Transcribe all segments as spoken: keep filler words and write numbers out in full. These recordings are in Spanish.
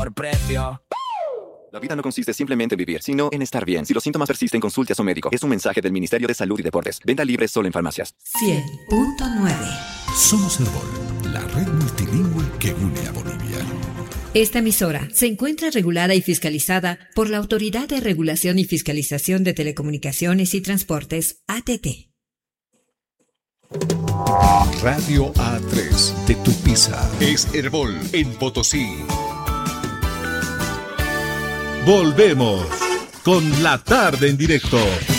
Por precio. La vida no consiste simplemente en vivir, sino en estar bien. Si los síntomas persisten, consulte a su médico. Es un mensaje del Ministerio de Salud y Deportes. Venta libre solo en farmacias. cien punto nueve. Somos Herbol, la red multilingüe que une a Bolivia. Esta emisora se encuentra regulada y fiscalizada por la Autoridad de Regulación y Fiscalización de Telecomunicaciones y Transportes, A T T. Radio A tres de Tupiza es Herbol en Potosí. Volvemos con la tarde en directo.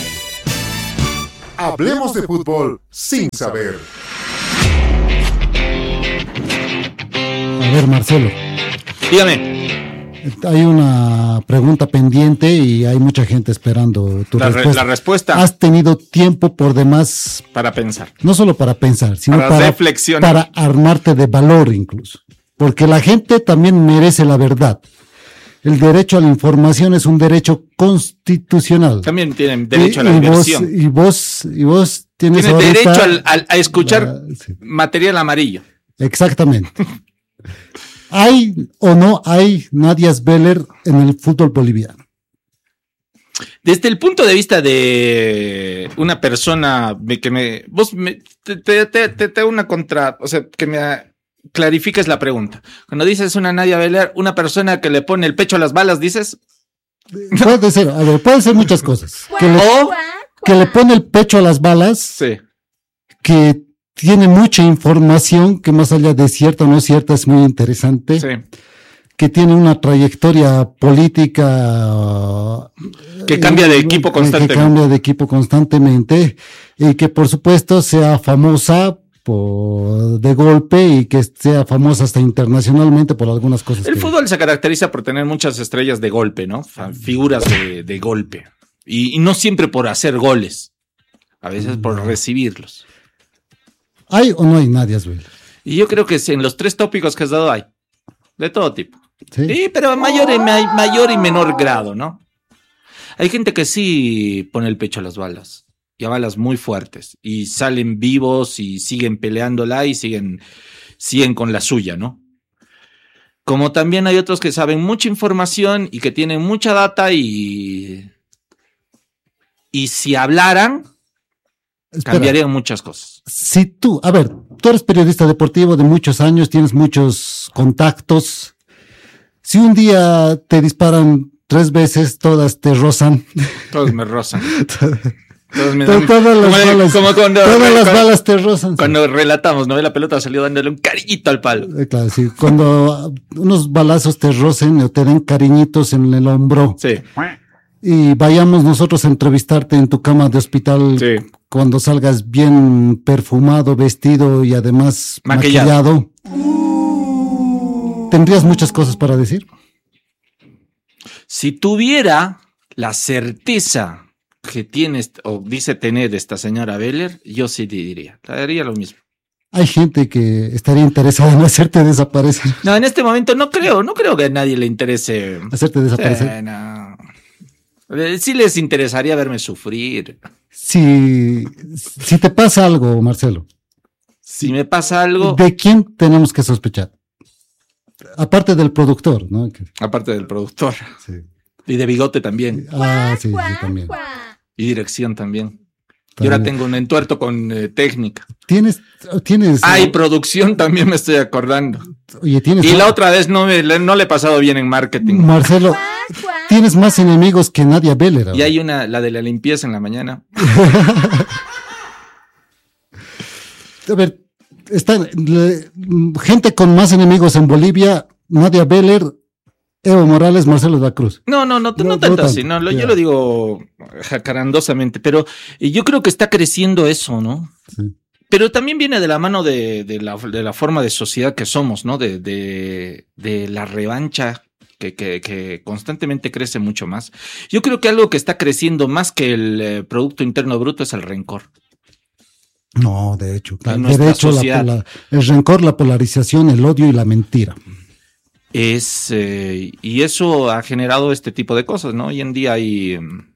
Hablemos de fútbol sin saber. A ver, Marcelo. Dígame. Hay una pregunta pendiente y hay mucha gente esperando tu la respuesta. Re, la respuesta. Has tenido tiempo por demás para pensar. No solo para pensar, sino para, para reflexionar. Para armarte de valor incluso. Porque la gente también merece la verdad. El derecho a la información es un derecho constitucional. También tienen derecho y, a la y diversión. Vos, y vos, y vos tienes Tienes ahorita, derecho al, al, a escuchar la, sí. material amarillo. Exactamente. ¿Hay o no hay Nadia Beller en el fútbol boliviano? Desde el punto de vista de una persona que me... Vos me, te, te, te, te hago una contra... O sea, que me clarifiques la pregunta. Cuando dices una Nadia Beller, una persona que le pone el pecho a las balas, dices... Puede ser, a ver, puede ser muchas cosas. Que le, o, que le pone el pecho a las balas. Sí. Que tiene mucha información que más allá de cierta o no cierta es muy interesante. Sí. Que tiene una trayectoria política que cambia de equipo eh, constantemente. Que cambia de equipo constantemente y que por supuesto sea famosa por, de golpe y que sea famosa hasta internacionalmente por algunas cosas. El que... fútbol se caracteriza por tener muchas estrellas de golpe, ¿no? Figuras de, de golpe. Y, y no siempre por hacer goles, a veces por no. recibirlos. ¿Hay o no hay Nadia Beller? Y yo creo que en los tres tópicos que has dado hay. De todo tipo. Sí, sí pero mayor y, mayor y menor grado, ¿no? Hay gente que sí pone el pecho a las balas. Y a balas muy fuertes. Y salen vivos y siguen peleándola y siguen, siguen con la suya, ¿no? Como también hay otros que saben mucha información y que tienen mucha data y... Y si hablaran... Espera, cambiarían muchas cosas. Si tú, a ver, tú eres periodista deportivo de muchos años, tienes muchos contactos. Si un día te disparan tres veces, todas te rozan. Todas me rozan. Todas, me dan, todas las, como, balas, como cuando, todas cuando, las balas te rozan. Cuando sí. relatamos, ¿no? La pelota salió dándole un cariñito al palo. Claro, sí. Cuando unos balazos te rocen o te den cariñitos en el hombro. Sí. Y vayamos nosotros a entrevistarte en tu cama de hospital. Sí. Cuando salgas bien perfumado, vestido y además maquillado. maquillado. ¿Tendrías muchas cosas para decir? Si tuviera la certeza que tiene o dice tener esta señora Beller, yo sí te diría, te daría lo mismo. Hay gente que estaría interesada en hacerte desaparecer. No, en este momento no creo, no creo que a nadie le interese. ¿Hacerte desaparecer? Eh, no. Sí les interesaría verme sufrir. Si, si te pasa algo, Marcelo. Si me pasa algo. ¿De quién tenemos que sospechar? Aparte del productor, ¿no? Aparte del productor. Sí. Y de bigote también. Ah, sí, sí, también. Y dirección también. Yo ahora tengo un entuerto con eh, técnica. ¿Tienes? tienes Ah, y producción también me estoy acordando. Oye, ¿tienes? Y la otra vez no, me, no le he pasado bien en marketing. Marcelo, tienes más enemigos que Nadia Beller. Y hay una, la de la limpieza en la mañana. A ver, están le, gente con más enemigos en Bolivia, Nadia Beller, Evo Morales, Marcelo de la Cruz. No, no, no, no, no tanto así, no, yo lo digo jacarandosamente, pero yo creo que está creciendo eso, ¿no? Sí. Pero también viene de la mano de, de, la, de la forma de sociedad que somos, ¿no? De, de, de la revancha que, que, que constantemente crece mucho más. Yo creo que algo que está creciendo más que el eh, Producto Interno Bruto es el rencor. No, de hecho, claro, de hecho la, la, el rencor, la polarización, el odio y la mentira. Es, eh, y eso ha generado este tipo de cosas, ¿no? Hoy en día hay...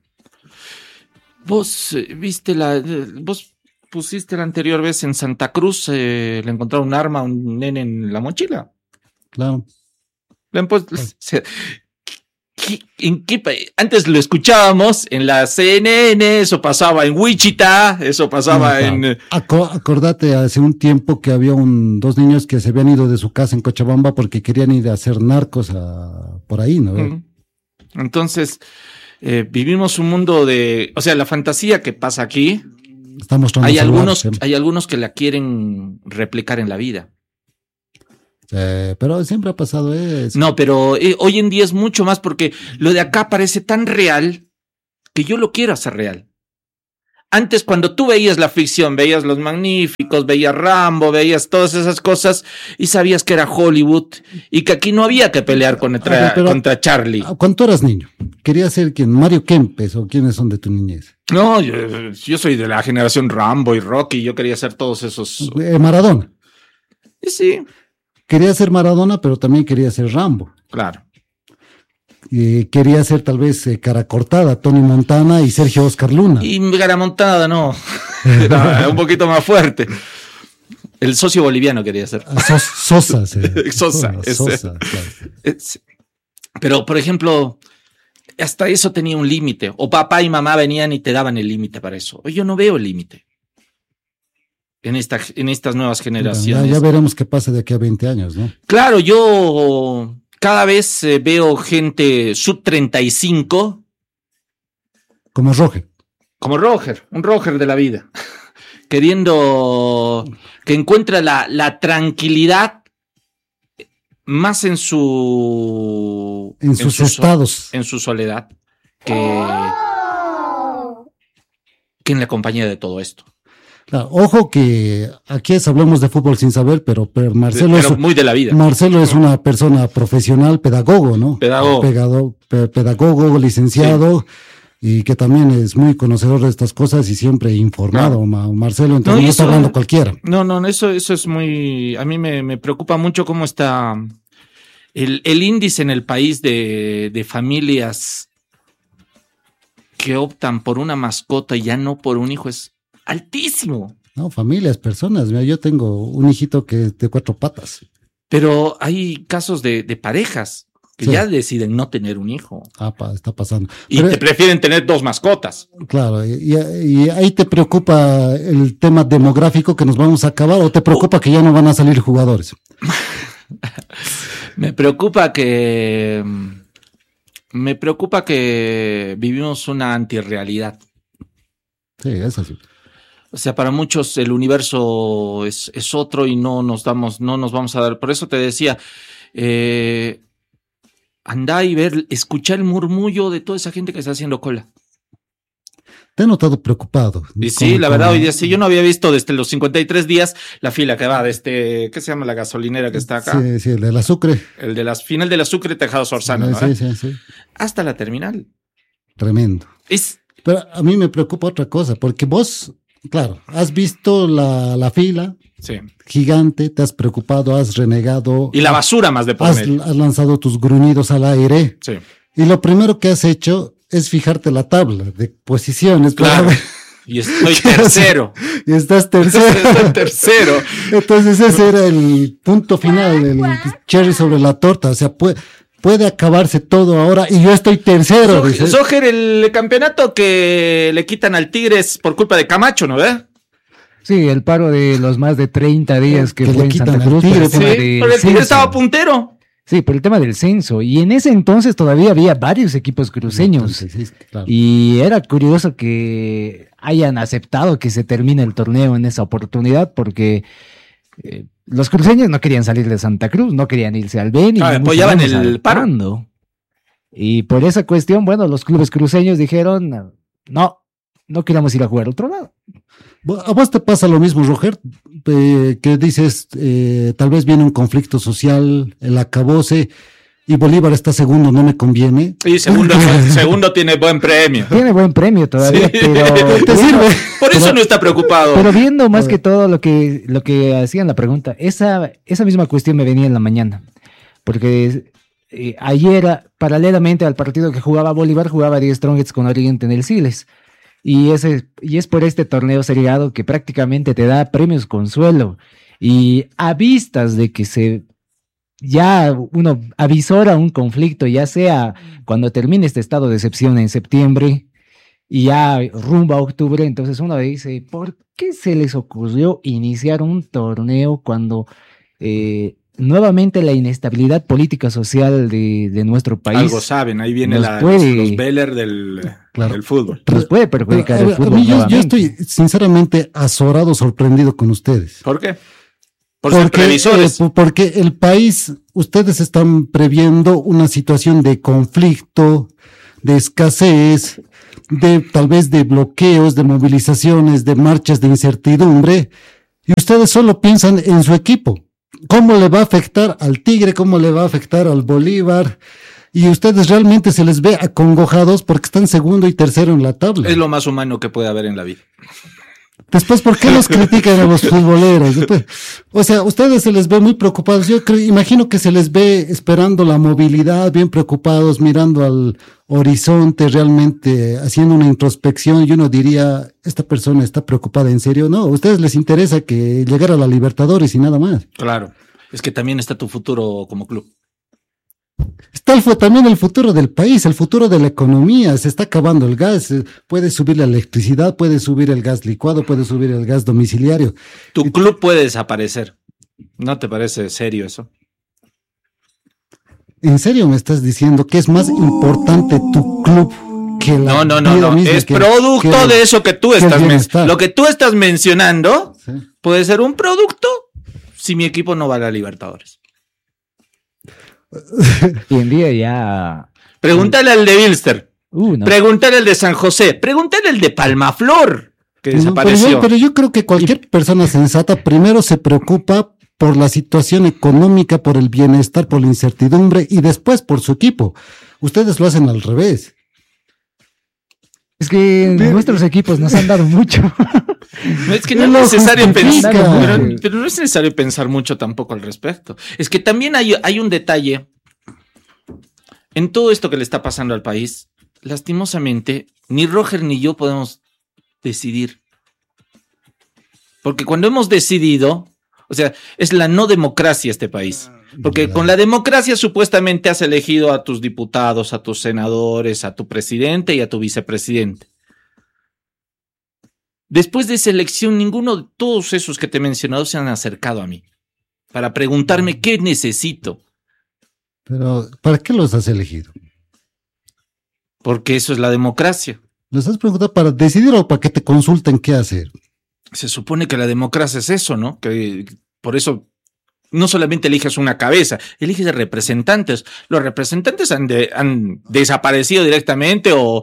Vos eh, viste la... Eh, vos pusiste la anterior vez en Santa Cruz, eh, le encontraron un arma a un nene en la mochila. Claro. Le han puesto, se, ¿en qué país? Antes lo escuchábamos en la C N N, eso pasaba en Wichita, eso pasaba No, en... Aco- acordate, hace un tiempo que había un, dos niños que se habían ido de su casa en Cochabamba porque querían ir a hacer narcos a, por ahí, ¿no? Uh-huh. Entonces, eh, vivimos un mundo de... O sea, la fantasía que pasa aquí, Está mostrando hay celular, algunos, sí. hay algunos que la quieren replicar en la vida. Eh, pero siempre ha pasado eso. No, pero eh, hoy en día es mucho más porque lo de acá parece tan real que yo lo quiero hacer real. Antes, cuando tú veías la ficción, veías Los Magníficos, veías Rambo, veías todas esas cosas y sabías que era Hollywood y que aquí no había que pelear contra, A ver, pero- contra Charlie. Cuando tú eras niño, ¿querías ser quién? ¿Mario Kempes o quiénes son de tu niñez? No, yo, yo soy de la generación Rambo y Rocky, yo quería hacer todos esos... Eh, Maradona. Y sí, Quería ser Maradona, pero también quería ser Rambo. claro. Eh, quería ser tal vez eh, cara cortada, Tony Montana y Sergio Oscar Luna. Y Garamontada no, era un poquito más fuerte. El socio boliviano quería ser. Ah, Sos- Sosa. sí. Sosa, Ah, ese. Sosa, claro. Es- Pero, por ejemplo, hasta eso tenía un límite. O papá y mamá venían y te daban el límite para eso. Yo no veo el límite en, esta, en estas nuevas Ya, generaciones. ya veremos qué pasa de aquí a veinte años, ¿no? Claro, yo cada vez eh, veo gente sub treinta y cinco Como Roger. como Roger, un Roger de la vida, queriendo que encuentra la, la tranquilidad más en su En sus su so- estados. en su soledad que, que en la compañía de todo esto. Claro, ojo que aquí es, hablamos de fútbol sin saber, pero, pero Marcelo, Pero es, muy de la vida. Marcelo es una persona profesional, pedagogo, ¿no? Pedagogo. Pegado- pe- pedagogo, licenciado, y que también es muy conocedor de estas cosas y siempre informado, Claro. Ma- Marcelo, entonces No, no, y está eso- hablando cualquiera. No, no, eso, eso es muy. A mí me, me preocupa mucho cómo está el, el índice en el país de, de familias que optan por una mascota y ya no por un hijo. Es altísimo. No, familias, personas. Mira, yo tengo un hijito que es de cuatro patas. Pero hay casos de, de parejas que Sí. ya deciden no tener un hijo Ah, pa, está pasando. y Pero, te prefieren tener dos mascotas. claro, y, y ahí te preocupa el tema demográfico que nos vamos a acabar o te preocupa que ya no van a salir jugadores. Me preocupa que. Me preocupa que vivimos una antirrealidad. Sí, es así. O sea, para muchos el universo es, es otro y no nos damos, no nos vamos a dar. Por eso te decía, eh, andá y ver, escuchar el murmullo de toda esa gente que está haciendo cola. Te he notado preocupado. Y sí, Con- la verdad, con- hoy día sí, yo no había visto desde los cincuenta y tres días la fila que va de este, ¿qué se llama la gasolinera que está acá? Sí, sí, el del azúcar. El de las final de la Sucre Tejado Sorzano, ¿no? Sí, ¿Eh? sí, sí. Hasta la terminal. Tremendo. Es, Pero a mí me preocupa otra cosa, porque vos, claro, has visto la, la fila sí. gigante, te has preocupado, has renegado, Y la basura más de por has, medio. has lanzado tus gruñidos al aire. Sí. Y lo primero que has hecho es fijarte la tabla de posiciones. para Claro. ver- Y estoy tercero. Y estás tercero. Estoy tercero. Entonces ese era el punto final, el cherry sobre la torta. O sea, puede, puede acabarse todo ahora y yo estoy tercero. So- dice. Soger, el campeonato que le quitan al Tigres por culpa de Camacho, ¿no ve? Sí, el paro de los más de treinta días que, Que le fue en quitan Santa al Cruz. Tigre, por el Sí, tema pero del el Tigre censo. estaba puntero. Sí, por el tema del censo. Y en ese entonces todavía había varios equipos cruceños. Entonces, sí, claro. Y era curioso que hayan aceptado que se termine el torneo en esa oportunidad porque eh, los cruceños no querían salir de Santa Cruz, no querían irse al Beni. Ah, ni mucho apoyaban menos el al paro. Pando. Y por esa cuestión, bueno, los clubes cruceños dijeron, no, no queremos ir a jugar a otro lado. ¿A vos te pasa lo mismo, Roger? Eh, que dices, eh, tal vez viene un conflicto social, el acabose, y Bolívar está segundo, no me conviene. Y segundo, segundo tiene buen premio. Tiene buen premio todavía, Sí. pero... Te sirve. Por eso Pero- no está preocupado. Pero viendo más que todo lo que, lo que hacían la pregunta, esa, esa misma cuestión me venía en la mañana. Porque eh, ayer, paralelamente al partido que jugaba Bolívar, jugaba diez Strongets con Oriente en el Siles. Y, ese, y es por este torneo seriado que prácticamente te da premios consuelo. Y a vistas de que se ya uno avisora un conflicto, ya sea cuando termine este estado de excepción en septiembre y ya rumbo a octubre, entonces uno dice, ¿por qué se les ocurrió iniciar un torneo cuando eh, nuevamente la inestabilidad política social de, de nuestro país? Algo saben, ahí vienen nos la, puede- los, los Beller del, Claro. del fútbol. Nos puede perjudicar Pero, el a- a fútbol mí yo, yo nuevamente. estoy sinceramente azorado, sorprendido con ustedes. ¿Por qué? Por ser Porque, previsores. eh, po- porque el país, ustedes están previendo una situación de conflicto, de escasez, de tal vez de bloqueos, de movilizaciones, de marchas de incertidumbre, y ustedes solo piensan en su equipo. ¿Cómo le va a afectar al Tigre? ¿Cómo le va a afectar al Bolívar? Y ustedes realmente se les ve acongojados porque están segundo y tercero en la tabla. Es lo más humano que puede haber en la vida. Después, ¿por qué los critican a los futboleros? Después, o sea, ustedes se les ve muy preocupados. Yo creo, imagino que se les ve esperando la movilidad, bien preocupados, mirando al horizonte, realmente haciendo una introspección. Y uno diría, esta persona está preocupada en serio. No, a ustedes les interesa que llegar a la Libertadores y nada más. Claro. Es que también está tu futuro como club. Tal fue también el futuro del país, el futuro de la economía. Se está acabando el gas. eh, Puede subir la electricidad, puede subir el gas licuado, puede subir el gas domiciliario. Tu club puede desaparecer. ¿No te parece serio eso? ¿En serio me estás diciendo que es más importante tu club que la No, no, no, vida no. misma, Es que- producto que- de eso que tú que el estás bienestar? mencionando. Lo que tú estás mencionando Sí. puede ser un producto si mi equipo no va a la Libertadores. Hoy en día ya... Pregúntale al de Bilster. Uh, no. Pregúntale al de San José. Pregúntale al de Palmaflor, que No, pero, desapareció. yo, pero yo creo que cualquier persona sensata primero se preocupa por la situación económica, por el bienestar, por la incertidumbre y después por su equipo. Ustedes lo hacen al revés. Es que nuestros equipos nos han dado mucho. No, es que no Él es lo necesario justifica. pensar, pero, pero no es necesario pensar mucho tampoco al respecto. Es que también hay, hay un detalle en todo esto que le está pasando al país. Lastimosamente, ni Roger ni yo podemos decidir. Porque cuando hemos decidido, o sea, es la no democracia este país. Porque con la democracia supuestamente has elegido a tus diputados, a tus senadores, a tu presidente y a tu vicepresidente. Después de esa elección, ninguno de todos esos que te he mencionado se han acercado a mí para preguntarme qué necesito, Pero, ¿para qué los has elegido? porque eso es la democracia. ¿Los has preguntado para decidir o para que te consulten qué hacer? Se supone que la democracia es eso, ¿no? Que por eso no solamente eliges una cabeza, eliges representantes. Los representantes han, de- han desaparecido directamente o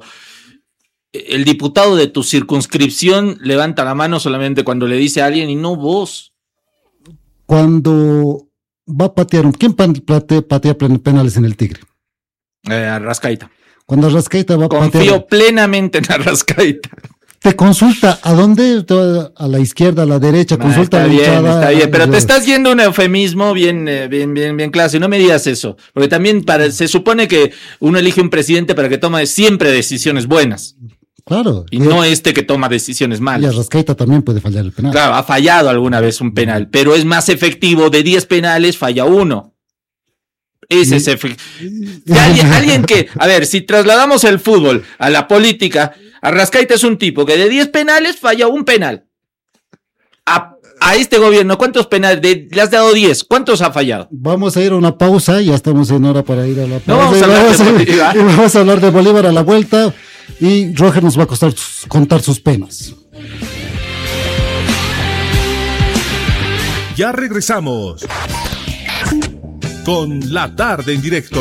el diputado de tu circunscripción levanta la mano solamente cuando le dice a alguien y no vos. Cuando va a patear, un- ¿quién pan- patea, patea pen- penales en el Tigre? Eh, Arrascaita. Cuando Rascaita va a Confío patear, plenamente en Arrascaita. te consulta a dónde, a la izquierda, a la derecha, Nah, consulta está a la bien, hinchada, está bien, pero a- te estás yendo a un eufemismo bien, eh, bien, bien, bien clase. No me digas eso, porque también para, se supone que uno elige un presidente para que tome siempre decisiones buenas Claro. y no este que toma decisiones Y a malas. Rascaita también puede fallar el penal. Claro, ha fallado alguna vez un penal, pero es más efectivo. De diez penales falla uno. Ese es efe- De alguien, alguien que, a ver, si trasladamos el fútbol a la política, Arrascaita es un tipo que de diez penales falla un penal. A, a este gobierno, ¿cuántos penales? De, le has dado diez, ¿cuántos ha fallado? Vamos a ir a una pausa, ya estamos en hora para ir a la pausa. No vamos a Y hablar de vamos Bolívar. y vamos a hablar de Bolívar a la vuelta y Roger nos va a costar, contar sus penas. Ya regresamos con La Tarde en Directo.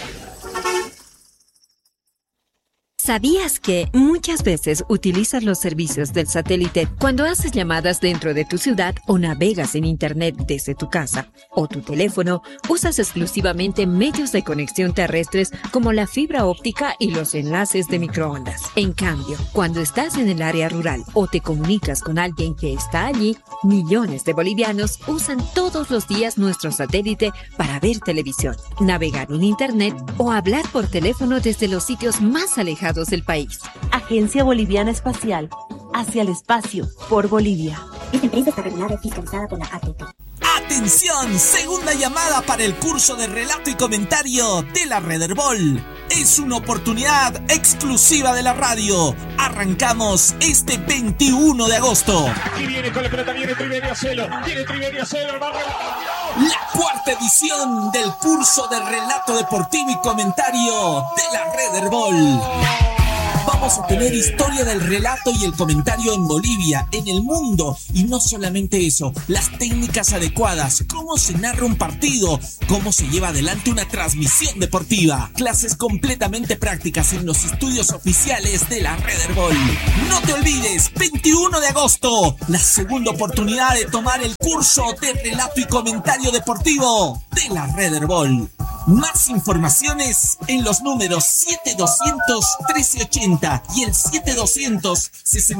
¿Sabías que muchas veces utilizas los servicios del satélite cuando haces llamadas dentro de tu ciudad o navegas en Internet desde tu casa o tu teléfono? Usas exclusivamente medios de conexión terrestres como la fibra óptica y los enlaces de microondas. En cambio, cuando estás en el área rural o te comunicas con alguien que está allí, millones de bolivianos usan todos los días nuestro satélite para ver televisión, navegar en Internet o hablar por teléfono desde los sitios más alejados del país. Agencia Boliviana Espacial. Hacia el espacio, por Bolivia. Esta empresa está regulada y fiscalizada por la A T P. A T Atención, segunda llamada para el curso de relato y comentario de la Red Herbol. Es una oportunidad exclusiva de la radio. Arrancamos este veintiuno de agosto. Aquí viene con la pelota, viene Triverio Celo, viene Triverio Celo, va a la cuarta edición del curso de relato deportivo y comentario de la Red Herbol. Vamos a tener historia del relato y el comentario en Bolivia, en el mundo, y no solamente eso, las técnicas adecuadas, cómo se narra un partido, cómo se lleva adelante una transmisión deportiva, clases completamente prácticas en los estudios oficiales de la Red Herbol. No te olvides, veintiuno de agosto, la segunda oportunidad de tomar el curso de relato y comentario deportivo de la Red Herbol. Más informaciones en los números siete doscientos trece ochenta y el siete doscientos sesenta.